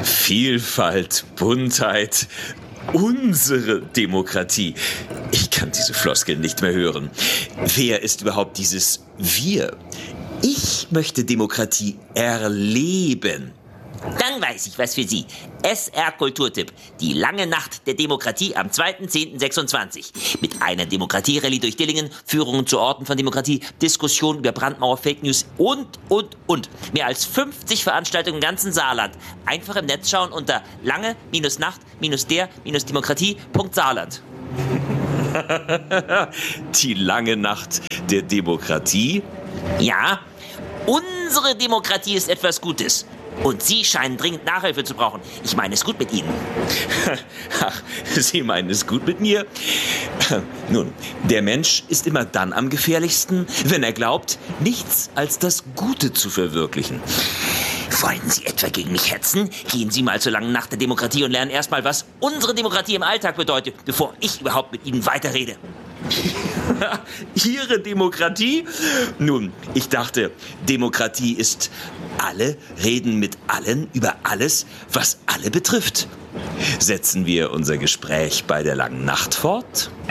Vielfalt, Buntheit, unsere Demokratie. Ich kann diese Floskeln nicht mehr hören. Wer ist überhaupt dieses Wir? Ich möchte Demokratie erleben. Dann weiß ich was für Sie. SR Kulturtipp. Die lange Nacht der Demokratie am 2.10.26. Mit einer Demokratie-Rallye durch Dillingen, Führungen zu Orten von Demokratie, Diskussionen über Brandmauer, Fake News und. Mehr als 50 Veranstaltungen im ganzen Saarland. Einfach im Netz schauen unter lange-nacht-der-demokratie.saarland. Die lange Nacht der Demokratie? Ja, unsere Demokratie ist etwas Gutes. Und Sie scheinen dringend Nachhilfe zu brauchen. Ich meine es gut mit Ihnen. Ach, Sie meinen es gut mit mir? Nun, der Mensch ist immer dann am gefährlichsten, wenn er glaubt, nichts als das Gute zu verwirklichen. Wollen Sie etwa gegen mich hetzen? Gehen Sie mal zur langen Nacht der Demokratie und lernen erstmal, was unsere Demokratie im Alltag bedeutet, bevor ich überhaupt mit Ihnen weiterrede. Ihre Demokratie? Nun, ich dachte, Demokratie ist, alle reden mit allen über alles, was alle betrifft. Setzen wir unser Gespräch bei der langen Nacht fort?